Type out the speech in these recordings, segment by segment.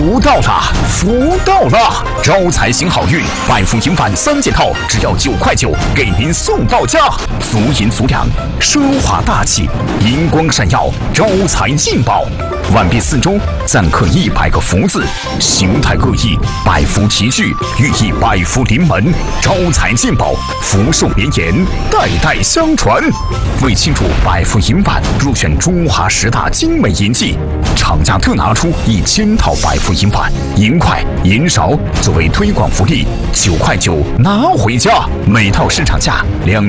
福到了，福到了！招财行好运，百福银碗3件套，只要9块9，给您送到家。足银足两，奢华大气，银光闪耀，招财进宝。碗壁四周錾刻100个福字，形态各异，百福齐聚，寓意百福临门，招财进宝，福寿绵延，代代相传。为庆祝百福银碗入选中华10大精美银器，厂家特拿出1000套百福银碗、银筷、银勺作为推广福利，9块9拿回家，每套市场价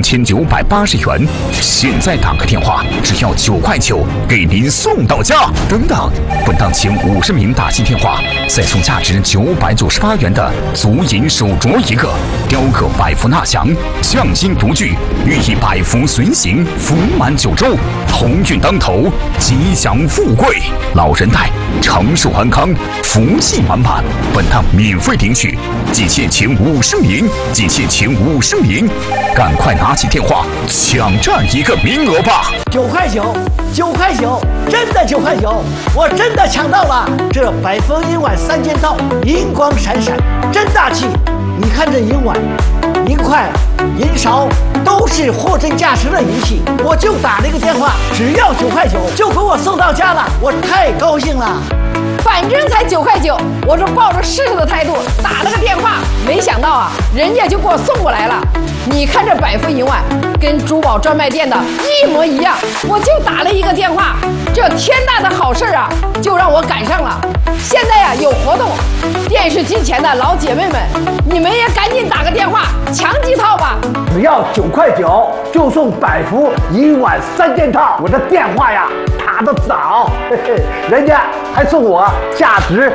2980元。现在打个电话，只要9块9，给您送到家。等等，本档前50名打进电话，再送价值998元的足银手镯1个，雕刻百福纳祥，匠心独具，寓意百福随行，福满9州，鸿运当头，吉祥富贵，老人带，长寿安康，福气满满。本档免费领取，仅限前50名，仅限前50名，赶快拿起电话抢占一个名额吧 ！9块9，9块9，真的9块9，我真的抢到了！这百福银碗3件套，银光闪闪，真大气！你看这银碗、银筷、银勺，都是货真价实的银器。我就打了一个电话，只要9块9，就给我送到家了，我太高兴了。 反正才9块9，我这抱着试试的态度打了个电话，没想到啊，人家就给我送过来了。你看这百福银碗跟珠宝专卖店的一模一样，我就打了一个电话，这天大的好事啊，就让我赶上了。现在呀有活动，电视机前的老姐妹们，你们也赶紧打个电话抢几套吧。 只要9块9，就送百福银碗3件套。我的电话呀打得早，人家还送我价值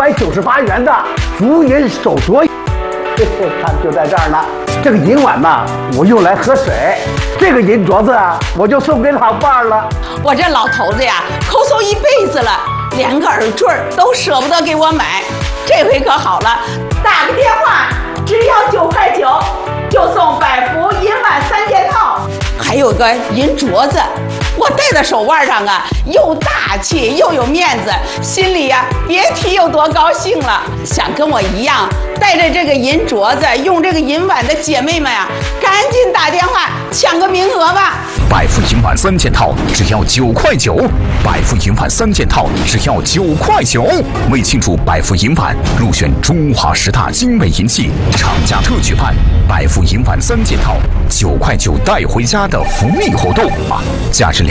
998元的足银手镯。看，就在这儿呢。这个银碗嘛，我用来喝水；这个银镯子啊，我就送给老伴儿了。 我这老头子呀，抠搜一辈子了，连个耳坠都舍不得给我买。这回可好了，打个电话，只要9块9，就送百福银碗3件套，还有个银镯子。我戴在手腕上啊，又大气又有面子，心里呀别提有多高兴了。想跟我一样带着这个银镯子用这个银碗的姐妹们啊，赶紧打电话抢个名额吧。 百福银碗3件套只要9块9，百福银碗3件套只要9块9。为庆祝百福银碗入选中华10大精美银器，厂家特举办百福银碗3件套9块9带回家的福利活动啊！价值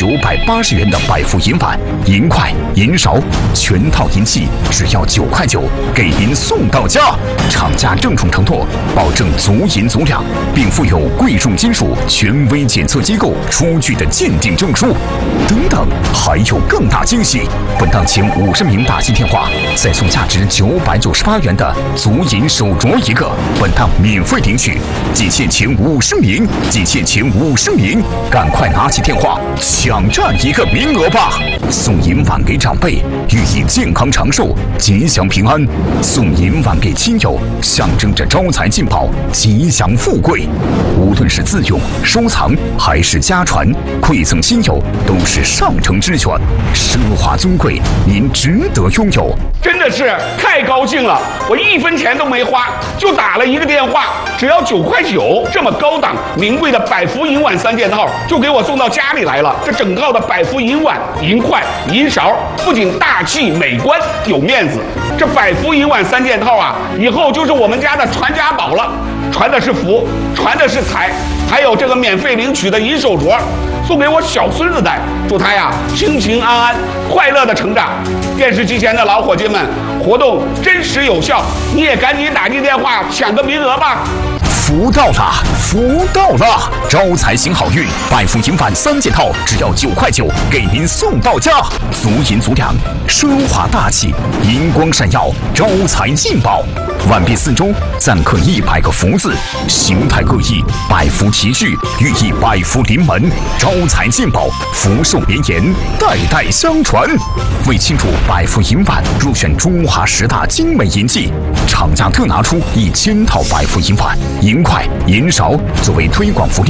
2980元的百福银碗、银筷、银勺，全套银器只要9块9，给您送到家。厂家郑重承诺，保证足银足两，并附有贵重金属权威检测机构出具的鉴定证书。等等，还有更大惊喜！本档前50名打进电话，再送价值998元的足银手镯1个。本档免费领取，仅限前50名，仅限前50名，赶快拿起电话抢占一个名额吧！送银碗给长辈，寓意健康长寿、吉祥平安；送银碗给亲友，象征着招财进宝、吉祥富贵。无论是自用、收藏还是家传，馈赠亲友都是上乘之选，奢华尊贵，您值得拥有。 真的是太高兴了！我1分钱都没花，就打了一个电话，只要9块9，这么高档名贵的百福银碗3件套就给我送到家里来了。这整套的百福银碗、银筷、银勺，不仅大气美观有面子，这百福银碗3件套啊，以后就是我们家的传家宝了，传的是福，传的是财，还有这个免费领取的银手镯，送给我小孙子戴，祝他呀平平安安、快乐的成长。电视机前的老伙计们，活动真实有效，你也赶紧打进电话抢个名额吧。 福到了，福到了！招财行好运，百福银碗3件套只要9块9，给您送到家。足银足两，奢华大气，银光闪耀，招财进宝。碗壁四周錾刻100个福字，形态各异，百福齐聚，寓意百福临门，招财进宝，福寿绵延，代代相传。为庆祝百福银碗入选中华10大精美银器，厂家特拿出1000套百福银碗、银筷、银勺作为推广福利。